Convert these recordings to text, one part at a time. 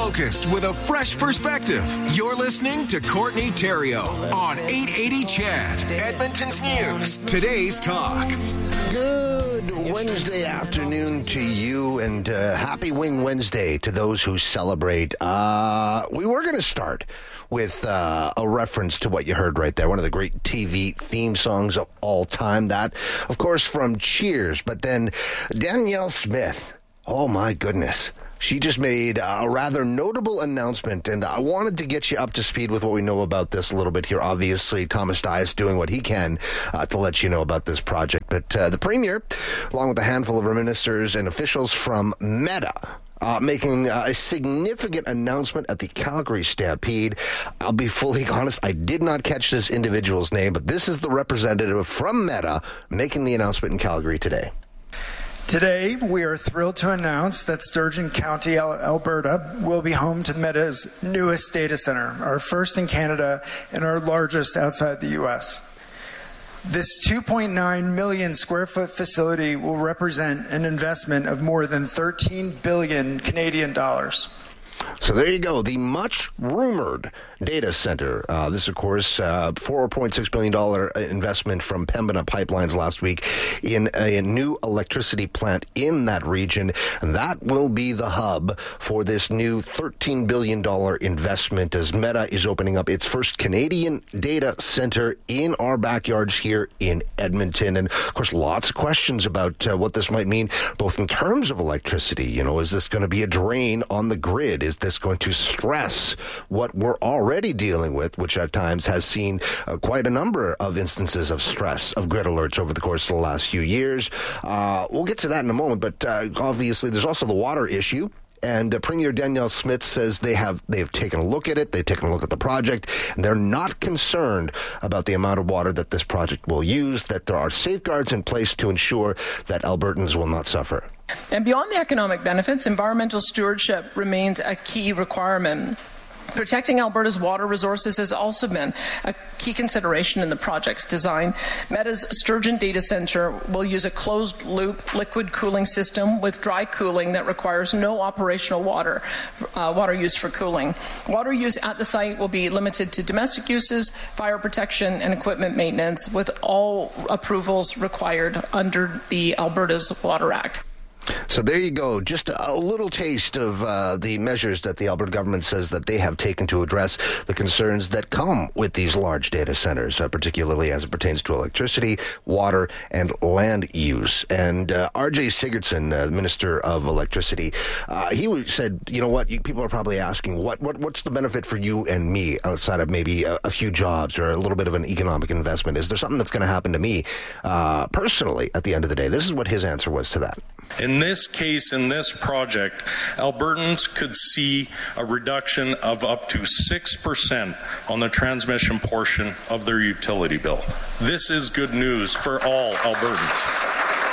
focused with a fresh perspective. You're listening to Courtney Theriault on 880 CHED, Edmonton's News. Today's Talk. Good Wednesday afternoon to you, and happy Wing Wednesday to those who celebrate. We were going to start with a reference to what you heard right there, one of the great TV theme songs of all time. That, of course, from Cheers. But then Danielle Smith, oh my goodness. She just made a rather notable announcement, and I wanted to get you up to speed with what we know about this a little bit here. Obviously, Thomas Dias doing what he can to let you know about this project. But the Premier, along with a handful of ministers and officials from Meta, making a significant announcement at the Calgary Stampede. I'll be fully honest, I did not catch this individual's name, but this is the representative from Meta making the announcement in Calgary today. Today, we are thrilled to announce that Sturgeon County, Alberta, will be home to Meta's newest data center, our first in Canada and our largest outside the U.S. This 2.9 million square foot facility will represent an investment of more than 13 billion Canadian dollars. So there you go, the much-rumored data center. This, of course, $4.6 billion investment from Pembina Pipelines last week in a new electricity plant in that region. And that will be the hub for this new $13 billion investment as Meta is opening up its first Canadian data center in our backyards here in Edmonton. And, of course, lots of questions about what this might mean, both in terms of electricity. You know, is this going to be a drain on the grid? Is this going to stress what we're already dealing with, which at times has seen quite a number of instances of stress of grid alerts over the course of the last few years? We'll get to that in a moment, but obviously there's also the water issue. And Premier Danielle Smith says they have taken a look at it, they've taken a look at the project, and they're not concerned about the amount of water that this project will use, that there are safeguards in place to ensure that Albertans will not suffer. And beyond the economic benefits, environmental stewardship remains a key requirement. Protecting Alberta's water resources has also been a key consideration in the project's design. Meta's Sturgeon Data Centre will use a closed-loop liquid cooling system with dry cooling that requires no operational water use for cooling. Water use at the site will be limited to domestic uses, fire protection, and equipment maintenance, with all approvals required under the Alberta's Water Act. So there you go. Just a little taste of the measures that the Alberta government says that they have taken to address the concerns that come with these large data centers, particularly as it pertains to electricity, water, and land use. And R.J. Sigurdsson, Minister of Electricity, he said, you know what, people are probably asking, what's the benefit for you and me outside of maybe a few jobs or a little bit of an economic investment? Is there something that's going to happen to me personally at the end of the day? This is what his answer was to that. In this case, in this project, Albertans could see a reduction of up to 6% on the transmission portion of their utility bill. This is good news for all Albertans.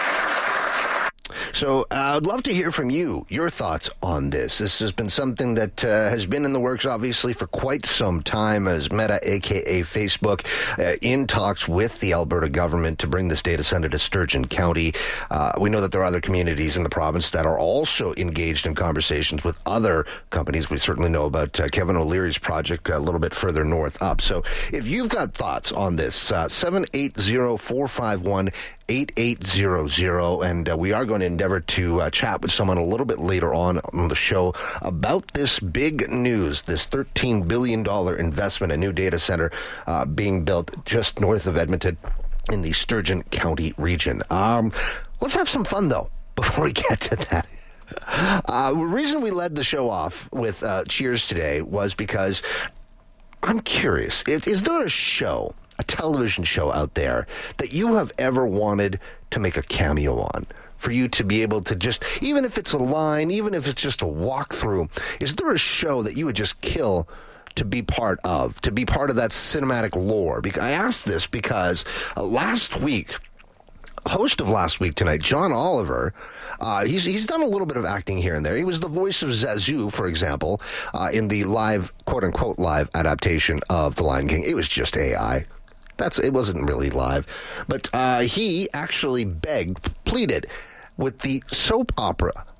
So I'd love to hear from you, your thoughts on this. This has been something that has been in the works, obviously, for quite some time as Meta, a.k.a. Facebook, in talks with the Alberta government to bring this data center to Sturgeon County. We know that there are other communities in the province that are also engaged in conversations with other companies. We certainly know about Kevin O'Leary's project a little bit further north up. So if you've got thoughts on this, 780-451 8800, and we are going to endeavor to chat with someone a little bit later on the show about this big news, this $13 billion investment, a new data center being built just north of Edmonton in the Sturgeon County region. Let's have some fun, though, before we get to that. The reason we led the show off with Cheers today was because I'm curious, is there a show, a television show out there that you have ever wanted to make a cameo on? For you to be able to just, even if it's a line, even if it's just a walkthrough, is there a show that you would just kill to be part of that cinematic lore? I asked this because last week, host of Last Week Tonight, John Oliver, he's done a little bit of acting here and there. He was the voice of Zazu, for example, in the live, quote-unquote live adaptation of The Lion King. It was just AI. It wasn't really live. But he actually pleaded with the soap opera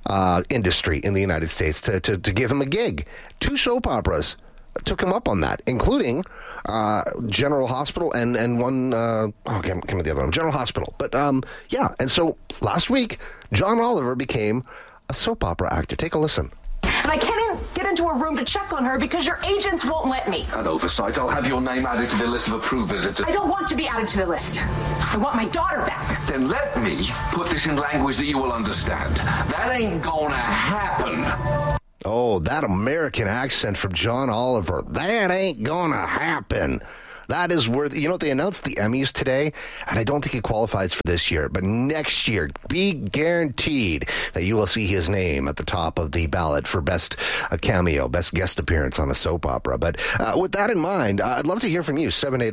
industry in the United States to give him a gig. 2 soap operas took him up on that, including General Hospital and one, give me the other one, General Hospital. But, yeah, and so last week, John Oliver became a soap opera actor. Take a listen. And I can't get into a room to check on her because your agents won't let me. An oversight. I'll have your name added to the list of approved visitors. I don't want to be added to the list. I want my daughter back. Then let me put this in language that you will understand. That ain't gonna happen. Oh, that American accent from John Oliver. That ain't gonna happen. That is worth, you know, they announced the Emmys today, and I don't think he qualifies for this year, but next year, be guaranteed that you will see his name at the top of the ballot for best cameo, best guest appearance on a soap opera. But with that in mind, I'd love to hear from you,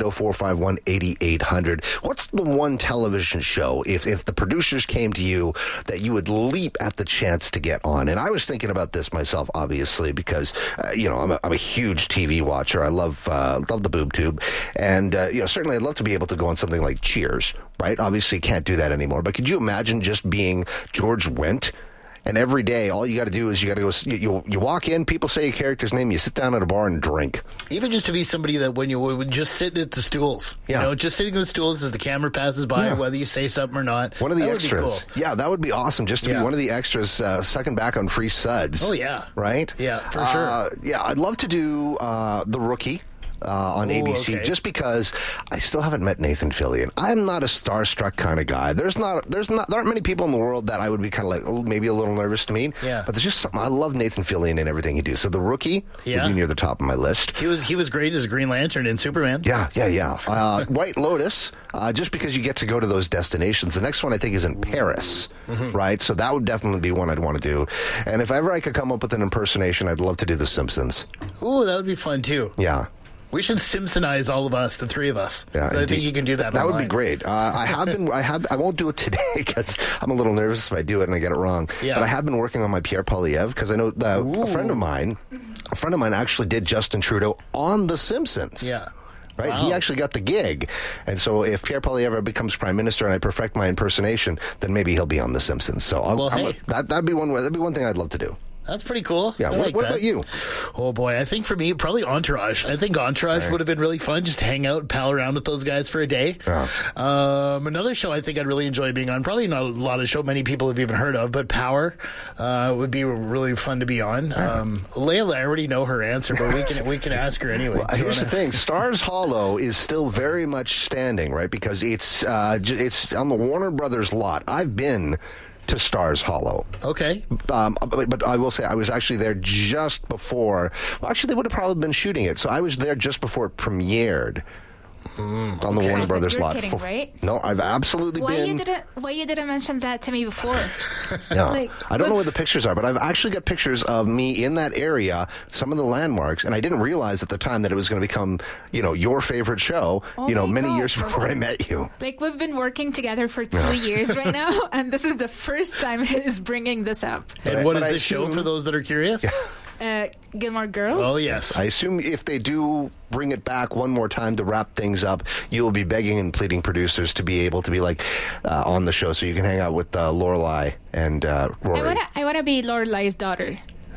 780-451-8800. What's the one television show, if the producers came to you, that you would leap at the chance to get on? And I was thinking about this myself, obviously, because, I'm a huge TV watcher. I love the boob tube. And, certainly I'd love to be able to go on something like Cheers, right? Obviously can't do that anymore. But could you imagine just being George Wendt? And every day, all you got to do is you got to go, you walk in, people say your character's name, you sit down at a bar and drink. Even just to be somebody that when you would just sit at the stools, just sitting at the stools as the camera passes by, whether you say something or not. One of the extras. Cool. Yeah, that would be awesome, just to be one of the extras sucking back on free suds. Oh, yeah. Right? Yeah, for sure. I'd love to do The Rookie. On ABC, just because I still haven't met Nathan Fillion. I'm not a starstruck kind of guy. There aren't many people in the world that I would be kind of like maybe a little nervous to meet. Yeah. But there's just something. I love Nathan Fillion and everything he does. So The Rookie would be near the top of my list. He was great as Green Lantern in Superman. Yeah. White Lotus, just because you get to go to those destinations. The next one I think is in Paris, right? So that would definitely be one I'd want to do. And if ever I could come up with an impersonation, I'd love to do The Simpsons. Ooh, that would be fun too. Yeah. We should Simpsonize all of us, the three of us. Yeah, I think you can do that. That would be great. I won't do it today because I'm a little nervous if I do it and I get it wrong. Yeah. But I have been working on my Pierre Poilievre because I know a friend of mine actually did Justin Trudeau on The Simpsons. Yeah. Right? Wow. He actually got the gig. And so if Pierre Poilievre becomes prime minister and I perfect my impersonation, then maybe he'll be on The Simpsons. So that'd be one thing I'd love to do. That's pretty cool. Yeah. What about you? Oh, boy. I think for me, probably Entourage. I think Entourage would have been really fun just to hang out and pal around with those guys for a day. Yeah. Another show I think I'd really enjoy being on, probably not a lot of show many people have even heard of, but Power would be really fun to be on. Layla, I already know her answer, but we can ask her anyway. Well, here's the thing. Stars Hollow is still very much standing, right? Because it's on the Warner Brothers lot. I've been to Stars Hollow. Okay. But I will say I was actually there just before. Well, actually, they would have probably been shooting it. So I was there just before it premiered. On the Warner Brothers lot. Kidding, right? No, I've absolutely been. Why you didn't mention that to me before? Yeah, I don't know where the pictures are, but I've actually got pictures of me in that area, some of the landmarks, and I didn't realize at the time that it was going to become, your favorite show, many years before I met you. We've been working together for 2 years right now, and this is the first time he's bringing this up. And what is the show for those that are curious? Gilmore Girls? Oh, yes. I assume if they do bring it back one more time to wrap things up, you'll be begging and pleading producers to be able to be on the show so you can hang out with Lorelai and Rory. I want to be Lorelai's daughter.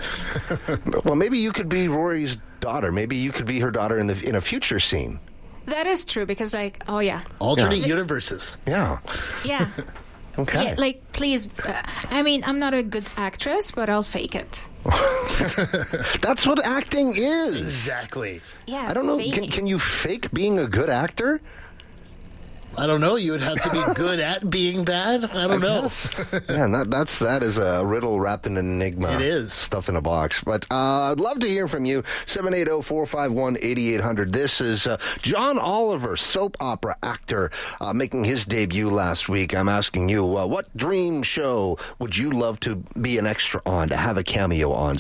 Well, maybe you could be Rory's daughter. Maybe you could be her daughter in a future scene. That is true because alternate universes. Yeah. Yeah. Okay. Yeah, please. I'm not a good actress, but I'll fake it. That's what acting is. Exactly. Yeah. I don't know. Can you fake being a good actor? I don't know. You would have to be good at being bad. I don't know. Yeah, that is a riddle wrapped in an enigma. It is. Stuffed in a box. But I'd love to hear from you. 780-451-8800. This is John Oliver, soap opera actor, making his debut last week. I'm asking you, what dream show would you love to be an extra on, to have a cameo on?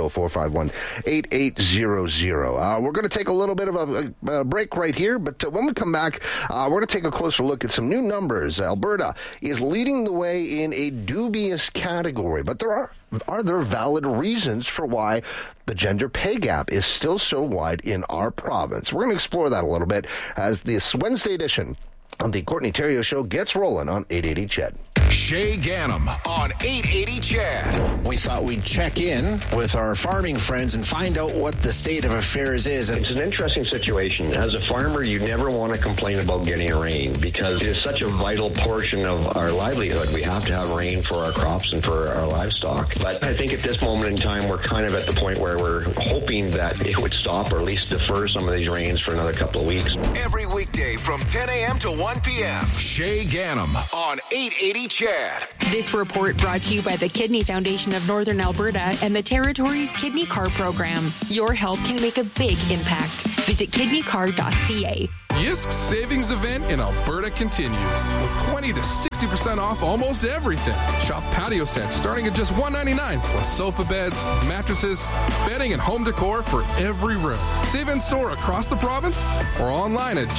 780-451-8800. We're going to take a little bit of a break right here, but when we come back, we're going to take a closer look at some new numbers. Alberta is leading the way in a dubious category, but are there valid reasons for why the gender pay gap is still so wide in our province? We're going to explore that a little bit as this Wednesday edition of the Courtney Theriault Show gets rolling on 880 CHED. Shay Ganem on 880 CHED. We thought we'd check in with our farming friends and find out what the state of affairs is. It's an interesting situation. As a farmer, you never want to complain about getting rain because it is such a vital portion of our livelihood. We have to have rain for our crops and for our livestock. But I think at this moment in time, we're kind of at the point where we're hoping that it would stop or at least defer some of these rains for another couple of weeks. Every weekday from 10 a.m. to 1 p.m. Shay Ganem on 880 CHED. This report brought to you by the Kidney Foundation of Northern Alberta and the Territory's Kidney Card program. Your help can make a big impact. Visit kidneycard.ca. Yisk's savings event in Alberta continues with 20 to 60% off almost everything. Shop patio sets starting at just $1.99 plus sofa beds, mattresses, bedding, and home decor for every room. Save and soar across the province or online at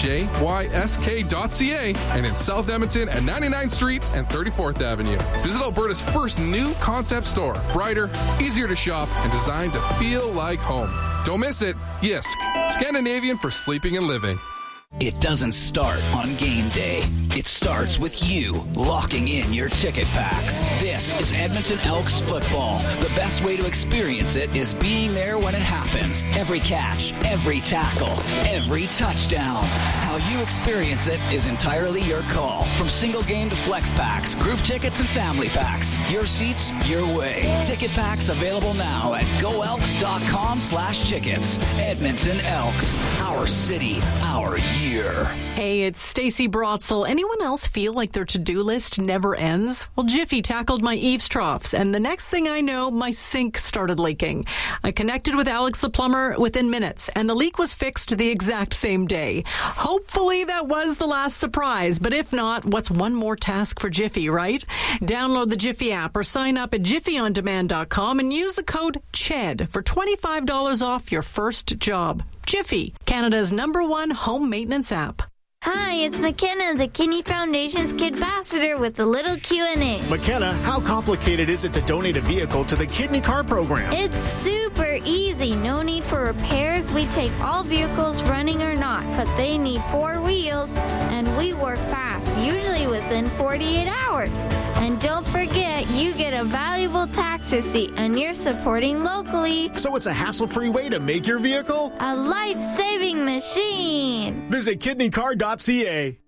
jysk.ca and in South Edmonton at 99th Street and 34th Avenue. Visit Alberta's first new concept store. Brighter, easier to shop, and designed to feel like home. Don't miss it. Yisk, Scandinavian for sleeping and living. It doesn't start on game day. It starts with you locking in your ticket packs. This is Edmonton Elks football. The best way to experience it is being there when it happens. Every catch, every tackle, every touchdown. How you experience it is entirely your call. From single game to flex packs, group tickets and family packs. Your seats, your way. Ticket packs available now at goelks.com/tickets. Edmonton Elks. Our city, our year. Hey, it's Stacey Brotzel. Anyone else feel like their to-do list never ends? Well, Jiffy tackled my eaves troughs, and the next thing I know, my sink started leaking. I connected with Alex the plumber within minutes, and the leak was fixed the exact same day. Hopefully that was the last surprise, but if not, what's one more task for Jiffy, right? Download the Jiffy app or sign up at jiffyondemand.com and use the code CHED for $25 off your first job. Jiffy, Canada's #1 home maintenance app. Hi, it's McKenna, the Kidney Foundation's Kid Ambassador with a little Q&A. McKenna, how complicated is it to donate a vehicle to the Kidney Card program? It's super easy. No need for repairs. We take all vehicles, running or not, but they need 4 wheels, and we work fast, usually within 48 hours. And don't forget, you get a valuable tax receipt, and you're supporting locally. So it's a hassle-free way to make your vehicle a life-saving machine. Visit kidneycard.ca.